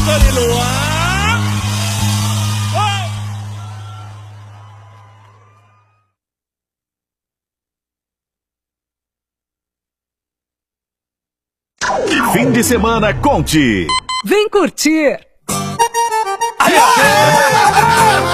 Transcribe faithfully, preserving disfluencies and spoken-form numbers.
Murilo. Fim de semana, Conte. Vem curtir. Ai, ai.